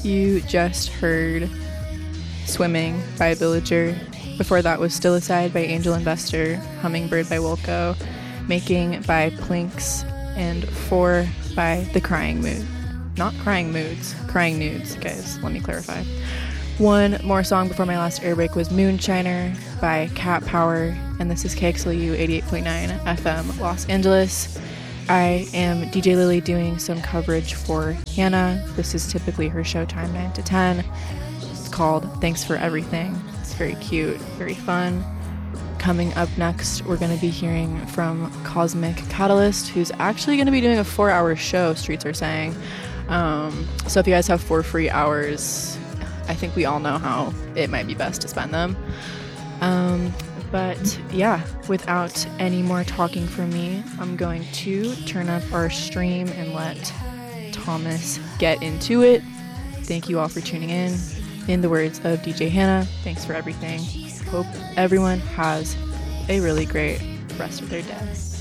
You just heard Swimming by Villager. Before that was Still Aside by Angel Investor, Hummingbird by Wilco, Making by Plinks, and 4 by The Crying Mood. Not Crying Moods, Crying Nudes, guys, let me clarify. One more song before my last air break was Moonshiner by Cat Power, and this is KXLU 88.9 FM Los Angeles. I am DJ Lily doing some coverage for Hannah. This is typically her show time, 9 to 10. It's called Thanks for Everything. It's very cute, very fun. Coming up next, we're going to be hearing from Cosmic Catalyst, who's actually going to be doing a 4-hour show, Streets are saying. So if you guys have 4 free hours, I think we all know how it might be best to spend them. But yeah, without any more talking from me, I'm going to turn up our stream and let Thomas get into it. Thank you all for tuning in. In the words of DJ Hannah, thanks for everything. Hope everyone has a really great rest of their day.